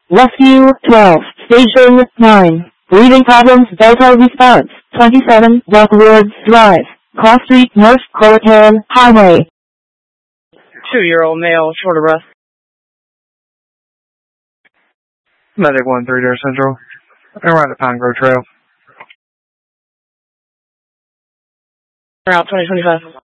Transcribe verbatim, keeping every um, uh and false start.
Rescue twelve, Station nine. Breathing problems, Delta response, twenty-seven, Lockwood Drive, Cross Street, North Colleton Highway. Two-year-old male, short arrest. Medic one three there Central. Around the Pine Grove Trail. Route twenty twenty-five.